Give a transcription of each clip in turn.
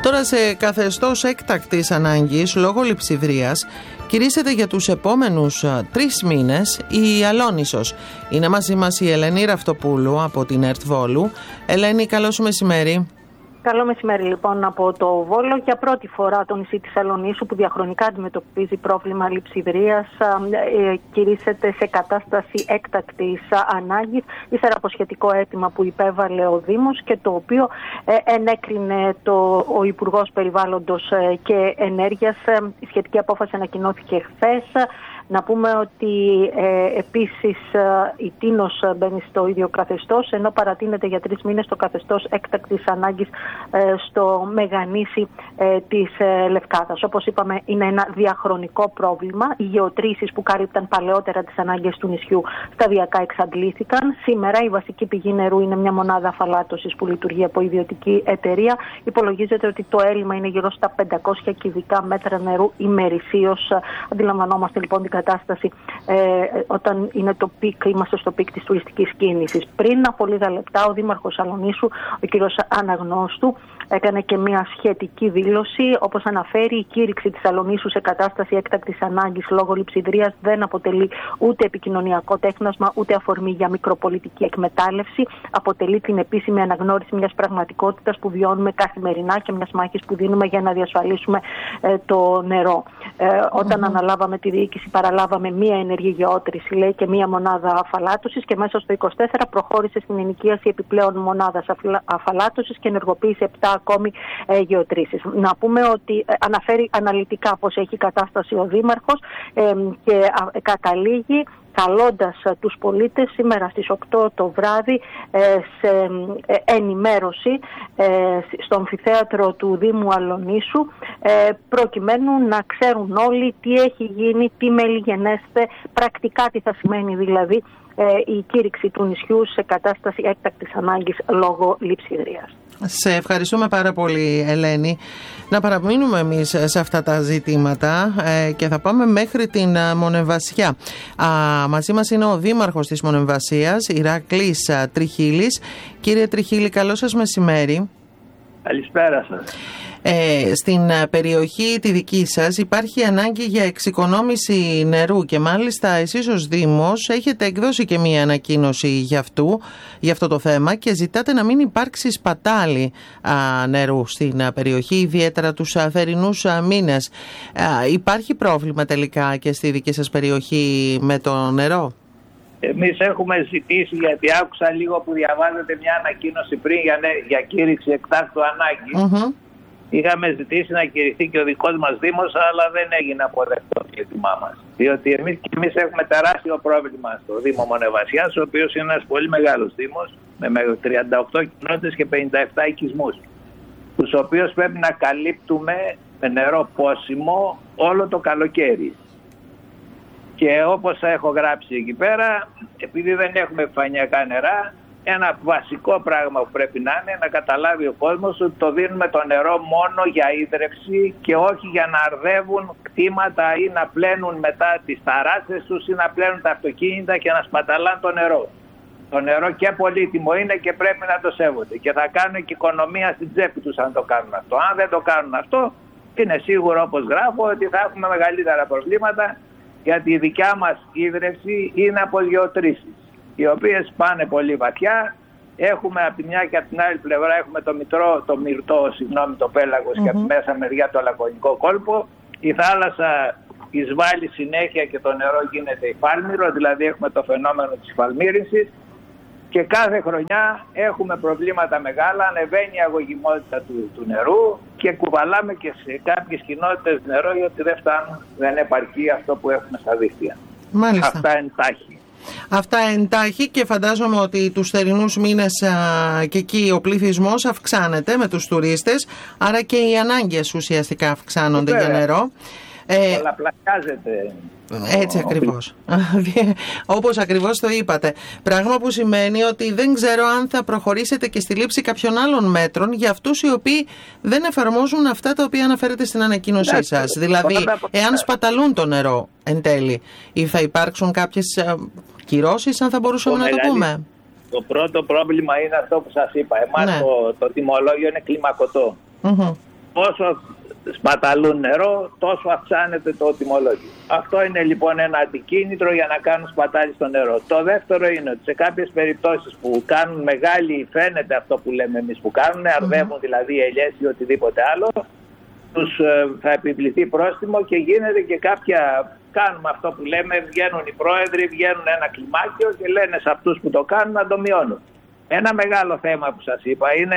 Τώρα, σε καθεστώς έκτακτης ανάγκης λόγω λειψιδρίας, κηρύσσεται για τους επόμενους 3 μήνες η Αλόνισσος. Είναι μαζί μας η Ελένη Ραυτοπούλου από την ΕΡΤ Βόλου. Ελένη, καλό σου μεσημέρι. Καλό μεσημέρι λοιπόν από το Βόλο. Για πρώτη φορά το νησί της Αλονίσου, που διαχρονικά αντιμετωπίζει πρόβλημα λειψιδρίας, κηρύσσεται σε κατάσταση έκτακτης ανάγκης, ύστερα από σχετικό αίτημα που υπέβαλε ο Δήμος και το οποίο ενέκρινε ο Υπουργός Περιβάλλοντος και Ενέργειας. Η σχετική απόφαση ανακοινώθηκε χθες. Να πούμε ότι επίσης η Τίνος μπαίνει στο ίδιο καθεστώς, ενώ παρατείνεται για 3 μήνες το καθεστώς έκτακτης ανάγκης στο Μεγανήσι της Λευκάδας. Όπως είπαμε, είναι ένα διαχρονικό πρόβλημα. Οι γεωτρήσεις που κάλυπταν παλαιότερα τις ανάγκες του νησιού σταδιακά εξαντλήθηκαν. Σήμερα η βασική πηγή νερού είναι μια μονάδα αφαλάτωσης που λειτουργεί από ιδιωτική εταιρεία. Υπολογίζεται ότι το έλλειμμα είναι γύρω στα 500 κυβικά μέτρα νερού ημερησίως. Αντιλαμβανόμαστε λοιπόν την κατάσταση όταν είναι το πικ, είμαστε στο πικ της τουριστικής κίνησης. Πριν από λίγα λεπτά ο Δήμαρχος Αλονίσου, ο κ. Αναγνώστου, έκανε και μια σχετική δήλωση. Όπως αναφέρει, η κήρυξη της Αλονίσου σε κατάσταση έκτακτης ανάγκης λόγω λειψιδρίας δεν αποτελεί ούτε επικοινωνιακό τέχνασμα, ούτε αφορμή για μικροπολιτική εκμετάλλευση. Αποτελεί την επίσημη αναγνώριση μιας πραγματικότητας που βιώνουμε καθημερινά και μιας μάχης που δίνουμε για να διασφαλίσουμε το νερό. Όταν αναλάβαμε τη διοίκηση, παραλάβαμε μία ενεργή γεώτρηση, λέει, και μία μονάδα αφαλάτωσης, και μέσα στο 24 προχώρησε στην ενοικίαση επιπλέον μονάδας αφαλάτωσης και ενεργοποίησε 7 ακόμη γεωτρήσεις. Να πούμε ότι αναφέρει αναλυτικά πώς έχει κατάσταση ο Δήμαρχος και καταλήγει καλώντας τους πολίτες σήμερα στις 8 το βράδυ σε ενημέρωση στο αμφιθέατρο του Δήμου Αλονίσου, προκειμένου να ξέρουν όλοι τι έχει γίνει, τι μελιγενέστε, πρακτικά τι θα σημαίνει δηλαδή η κήρυξη του νησιού σε κατάσταση έκτακτης ανάγκης λόγω λειψιδρίας. Σε ευχαριστούμε πάρα πολύ, Ελένη. Να παραμείνουμε εμείς σε αυτά τα ζητήματα και θα πάμε μέχρι την Μονεμβασιά. Μαζί μας είναι ο Δήμαρχος της Μονεμβασίας, Ηρακλής Τριχίλης. Κύριε Τριχίλη, καλό σας μεσημέρι. Καλησπέρα σας. Στην περιοχή τη δική σας υπάρχει ανάγκη για εξοικονόμηση νερού και μάλιστα εσείς ως Δήμος έχετε εκδώσει και μία ανακοίνωση για αυτό το θέμα και ζητάτε να μην υπάρξει σπατάλη νερού στην περιοχή, ιδιαίτερα τους θερινούς μήνες. Υπάρχει πρόβλημα τελικά και στη δική σας περιοχή με το νερό? Εμείς έχουμε ζητήσει, γιατί άκουσα λίγο που διαβάζετε μια ανακοίνωση πριν για κήρυξη εκτάκτου ανάγκη. Είχαμε ζητήσει να κηρυχθεί και ο δικός μας Δήμος, αλλά δεν έγινε αποδεκτό το αίτημά μας. Διότι εμείς έχουμε τεράστιο πρόβλημα στο Δήμο Μονεμβασιάς, ο οποίος είναι ένας πολύ μεγάλος Δήμος, με 38 κοινότητες και 57 οικισμούς, τους οποίους πρέπει να καλύπτουμε με νερό πόσιμο όλο το καλοκαίρι. Και όπως έχω γράψει εκεί πέρα, επειδή δεν έχουμε επιφανειακά νερά, ένα βασικό πράγμα που πρέπει να είναι να καταλάβει ο κόσμος ότι το δίνουμε το νερό μόνο για ίδρυυση και όχι για να αρδεύουν κτήματα ή να πλένουν μετά τις ταράτσες τους ή να πλένουν τα αυτοκίνητα και να σπαταλάνε το νερό. Το νερό και πολύτιμο είναι και πρέπει να το σέβονται και θα κάνουν και οικονομία στην τσέπη τους αν το κάνουν αυτό. Αν δεν το κάνουν αυτό, είναι σίγουρο, όπως γράφω, ότι θα έχουμε μεγαλύτερα προβλήματα, γιατί η δικιά μας ίδρυυση είναι από γεωτρήσεις, οι οποίες πάνε πολύ βαθιά. Έχουμε από τη μια και από την άλλη πλευρά έχουμε το μυρτό, το πέλαγος και από τη μέσα μεριά το λακωνικό κόλπο. Η θάλασσα εισβάλλει συνέχεια και το νερό γίνεται υφάλμυρο, δηλαδή έχουμε το φαινόμενο της υφαλμύρυνσης και κάθε χρονιά έχουμε προβλήματα μεγάλα, ανεβαίνει η αγωγημότητα του νερού και κουβαλάμε και σε κάποιες κοινότητες νερό, γιατί δεν επαρκεί αυτό που έχουμε στα δίκτυα. Μάλιστα. Αυτά εντάχει και φαντάζομαι ότι τους θερινούς μήνες και εκεί ο πληθυσμός αυξάνεται με τους τουρίστες, άρα και οι ανάγκες ουσιαστικά αυξάνονται για νερό. Πολλαπλασιάζεται. Έτσι ακριβώς. Όπως ακριβώς το είπατε. Πράγμα που σημαίνει ότι δεν ξέρω αν θα προχωρήσετε και στη λήψη κάποιων άλλων μέτρων για αυτούς οι οποίοι δεν εφαρμόζουν αυτά τα οποία αναφέρετε στην ανακοίνωσή σας. Δηλαδή, εάν σπαταλούν το νερό εν τέλει, ή θα υπάρξουν κάποιες κυρώσεις, αν θα μπορούσαμε να το πούμε. Το πρώτο πρόβλημα είναι αυτό που σας είπα. Εμάς το τιμολόγιο είναι κλιμακωτό. όσο σπαταλούν νερό, τόσο αυξάνεται το τιμολόγιο. Αυτό είναι λοιπόν ένα αντικίνητρο για να κάνουν σπατάλη στο νερό. Το δεύτερο είναι ότι σε κάποιες περιπτώσεις που κάνουν μεγάλη, φαίνεται αυτό που λέμε εμείς που κάνουν, αρδεύουν δηλαδή ελιές ή οτιδήποτε άλλο, τους θα επιβληθεί πρόστιμο και γίνεται και κάποια, κάνουμε αυτό που λέμε, βγαίνουν οι πρόεδροι, βγαίνουν ένα κλιμάκιο και λένε σε αυτούς που το κάνουν να το μειώνουν. Ένα μεγάλο θέμα που σας είπα είναι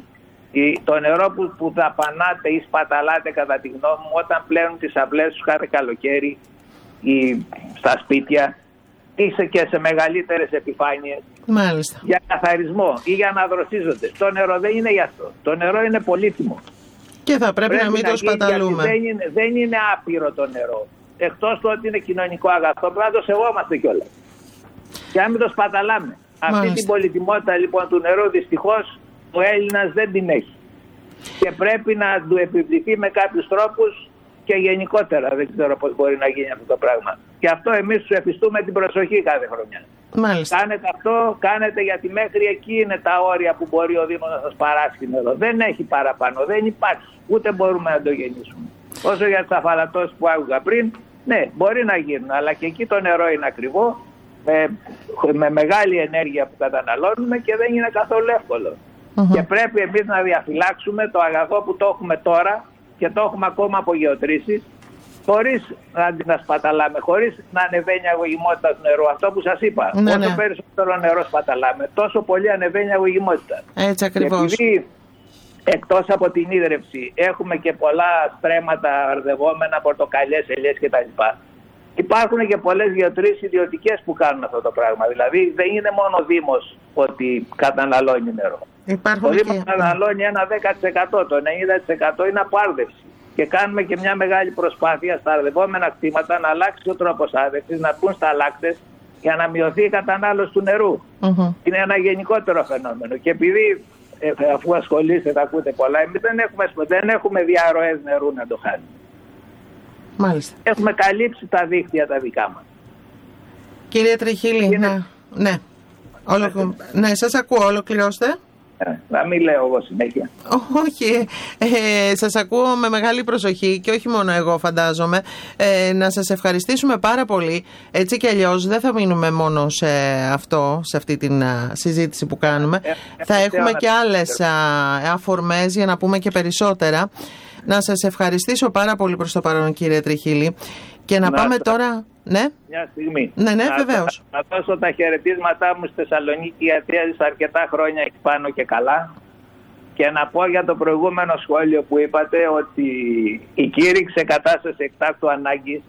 το νερό που δαπανάτε ή σπαταλάτε κατά τη γνώμη μου όταν πλένουν τις αυλές τους κάθε καλοκαίρι ή στα σπίτια ή και σε μεγαλύτερες επιφάνειες. Μάλιστα. Για καθαρισμό ή για να δροσίζονται. Το νερό δεν είναι γι' αυτό. Το νερό είναι πολύτιμο. Και θα πρέπει να μην το σπαταλούμε. Δεν είναι άπειρο το νερό. Εκτός του ότι είναι κοινωνικό αγαθό, πρέπει να το σεβόμαστε κιόλας. Και να μην το σπαταλάμε. Μάλιστα. Αυτή την πολυτιμότητα λοιπόν του νερού δυστυχώς ο Έλληνας δεν την έχει. Και πρέπει να του επιβληθεί με κάποιους τρόπους και γενικότερα. Δεν ξέρω πώς μπορεί να γίνει αυτό το πράγμα. Και αυτό εμείς τους εφιστούμε την προσοχή κάθε χρονιά. Μάλιστα. Κάνετε αυτό, κάνετε, γιατί μέχρι εκεί είναι τα όρια που μπορεί ο Δήμος να σας παράσχει νερό. Δεν έχει παραπάνω, δεν υπάρχει. Ούτε μπορούμε να το γεννήσουμε. Όσο για τις αφαλατώσεις που άκουγα πριν, ναι, μπορεί να γίνουν, αλλά και εκεί το νερό είναι ακριβό, με μεγάλη ενέργεια που καταναλώνουμε και δεν είναι καθόλου εύκολο. Και πρέπει εμείς να διαφυλάξουμε το αγαθό που το έχουμε τώρα και το έχουμε ακόμα απογεωτρήσεις, χωρίς να σπαταλάμε, χωρίς να ανεβαίνει η αγωγημότητα του νερού. Αυτό που σας είπα, όσο περισσότερο νερό σπαταλάμε, τόσο πολύ ανεβαίνει η αγωγημότητα. Έτσι ακριβώς. Επειδή εκτός από την ίδρυυση έχουμε και πολλά στρέμματα αρδευόμενα, πορτοκαλιές, ελιές κτλ. Υπάρχουν και πολλές γεωτρήσεις ιδιωτικές που κάνουν αυτό το πράγμα. Δηλαδή δεν είναι μόνο ο Δήμος ότι καταναλώνει νερό. Ο Δήμος καταναλώνει ένα 10%, το 90% είναι από άρδευση. Και κάνουμε και μια μεγάλη προσπάθεια στα αρδευόμενα κτήματα να αλλάξει ο τρόπος άρδευσης, να μπουν σταλάκτες για να μειωθεί η κατανάλωση του νερού. Είναι ένα γενικότερο φαινόμενο. Και επειδή αφού ασχολείστε, τα ακούτε πολλά, εμείς δεν έχουμε διαρροές νερού να το χάνουμε. Μάλιστα. Έχουμε καλύψει τα δίκτυα τα δικά μας. Κύριε Τριχίλη, ναι, σας ακούω, ολοκληρώστε. Να μην λέω εγώ συνέχεια. Όχι, σας ακούω με μεγάλη προσοχή και όχι μόνο εγώ φαντάζομαι. Να σας ευχαριστήσουμε πάρα πολύ. Έτσι κι αλλιώς δεν θα μείνουμε μόνο σε αυτό, σε αυτή την συζήτηση που κάνουμε. Θα έχουμε και άλλες αφορμές για να πούμε και περισσότερα. Να σας ευχαριστήσω πάρα πολύ προς το παρόν, κύριε Τριχίλη. Και να πάμε τώρα... Ναι. Μια στιγμή. Ναι, βεβαίως. Να δώσω τα χαιρετίσματά μου στη Θεσσαλονίκη, γιατί έζησα αρκετά χρόνια εκεί πάνω και καλά. Και να πω για το προηγούμενο σχόλιο που είπατε ότι η κήρυξη σε κατάσταση εκτάκτου ανάγκης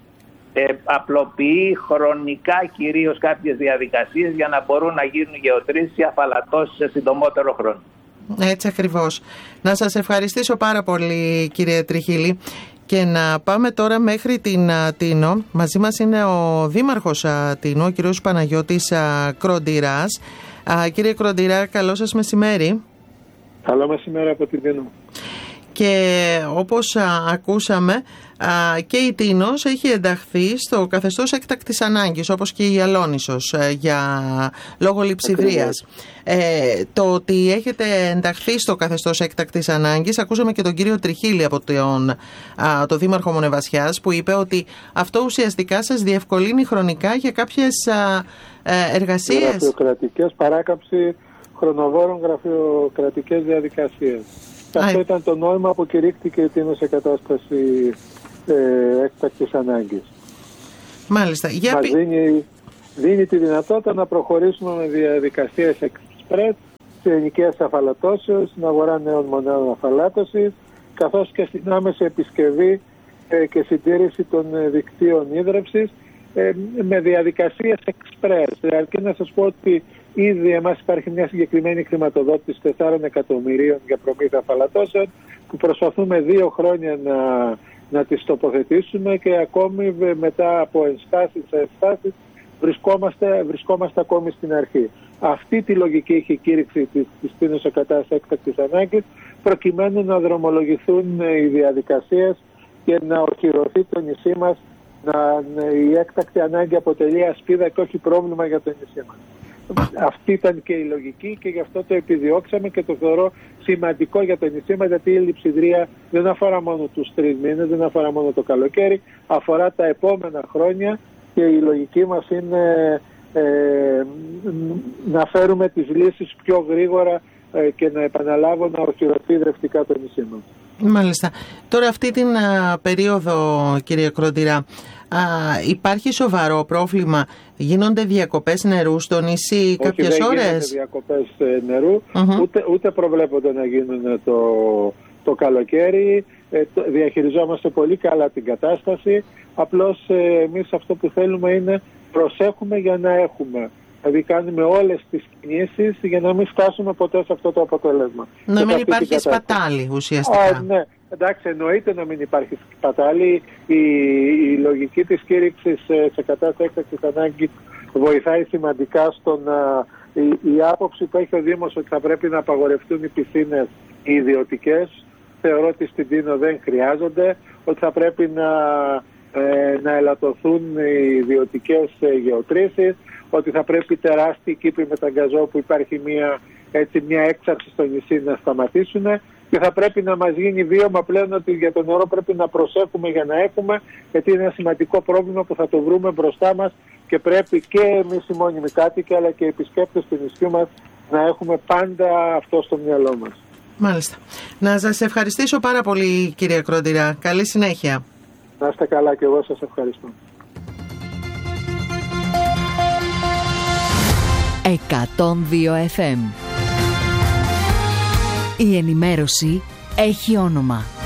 απλοποιεί χρονικά κυρίως κάποιες διαδικασίες για να μπορούν να γίνουν γεωτρήσεις ή αφαλατώσεις σε συντομότερο χρόνο. Έτσι ακριβώς. Να σας ευχαριστήσω πάρα πολύ, κύριε Τριχίλη. Και να πάμε τώρα μέχρι την Τίνο. Μαζί μας είναι ο Δήμαρχος Τίνο, ο κύριος Παναγιώτης Κροντηράς. Κύριε Κροντηρά, καλό σας μεσημέρι. Καλό μεσημέρι από την Τίνο. Και όπως ακούσαμε, και η Τίνος έχει ενταχθεί στο καθεστώς έκτακτης ανάγκης, όπως και η Αλόνισσος, λόγω λειψιδρίας. Το ότι έχετε ενταχθεί στο καθεστώς έκτακτης ανάγκης, ακούσαμε και τον κύριο Τριχίλη από το Δήμαρχο Μονεβασιάς, που είπε ότι αυτό ουσιαστικά σας διευκολύνει χρονικά για κάποιες εργασίες. Γραφειοκρατικές, παράκαψη χρονοβόρων γραφειοκρατικές διαδικασίες. Αυτό ήταν το νόημα που κηρύχθηκε η Τίνο σε κατάσταση έκτακτης ανάγκης. Μάλιστα. Μας δίνει τη δυνατότητα να προχωρήσουμε με διαδικασίες εξπρές σε ενοικίες αφαλατώσεως, στην αγορά νέων μονάδων αφαλάτωσης, καθώς και στην άμεση επισκευή και συντήρηση των δικτύων ίδρυυσης με διαδικασίες εξπρές. Αρκεί να σας πω ότι ήδη εμάς υπάρχει μια συγκεκριμένη χρηματοδότηση 4 εκατομμυρίων για προμήθεια αφαλατώσεων που προσπαθούμε 2 χρόνια να τις τοποθετήσουμε και ακόμη μετά από ενστάσεις σε ενστάσεις βρισκόμαστε ακόμη στην αρχή. Αυτή τη λογική είχε κήρυξη της Τίνο σε κατάσταση έκτακτης ανάγκης, προκειμένου να δρομολογηθούν οι διαδικασίες και να οχυρωθεί το νησί μας, η έκτακτη ανάγκη αποτελεί ασπίδα και όχι πρόβλημα για το νησί μας. Αυτή ήταν και η λογική και γι' αυτό το επιδιώξαμε και το θεωρώ σημαντικό για το νησί μας, γιατί η λειψιδρία δεν αφορά μόνο τους 3 μήνες, δεν αφορά μόνο το καλοκαίρι, αφορά τα επόμενα χρόνια και η λογική μας είναι να φέρουμε τις λύσεις πιο γρήγορα και να επαναλάβω να οχυρωθεί δραστικά το νησί μας. Μάλιστα. Τώρα αυτή την περίοδο, κύριε Κρόντιρα, υπάρχει σοβαρό πρόβλημα? Γίνονται διακοπές νερού στο νησί κάποιες ώρες? Όχι, δεν γίνονται διακοπές νερού, ούτε προβλέπονται να γίνουν το καλοκαίρι. Διαχειριζόμαστε πολύ καλά την κατάσταση. Απλώς εμείς αυτό που θέλουμε είναι προσέχουμε για να έχουμε. Δηλαδή κάνουμε όλες τις κινήσεις για να μην φτάσουμε ποτέ σε αυτό το αποτέλεσμα. Να μην υπάρχει σπατάλη ουσιαστικά. Ναι, εντάξει, εννοείται να μην υπάρχει σπατάλη. Η λογική της κήρυξης σε κατάσταση έκτακτης ανάγκης βοηθάει σημαντικά στο να... Η άποψη που έχει ο Δήμος ότι θα πρέπει να απαγορευτούν οι πισίνες οι ιδιωτικές, θεωρώ ότι στην Τίνο δεν χρειάζονται, ότι θα πρέπει να ελαττωθούν οι ιδιωτικές γεωτρήσεις, ότι θα πρέπει τεράστιοι κήποι μεταγκαζό που υπάρχει μια έξαρση στο νησί να σταματήσουν και θα πρέπει να μας γίνει βίωμα πλέον ότι για τον νερό πρέπει να προσέχουμε για να έχουμε, γιατί είναι ένα σημαντικό πρόβλημα που θα το βρούμε μπροστά μας και πρέπει και εμείς οι μόνιμοι κάτοικοι αλλά και οι επισκέπτες του νησιού μας να έχουμε πάντα αυτό στο μυαλό μας. Μάλιστα. Να σας ευχαριστήσω πάρα πολύ, κύριε Κρόντιρα. Καλή συνέχεια. Να είστε καλά και εγώ σας ευχαριστώ. 102 FM. Η ενημέρωση έχει όνομα.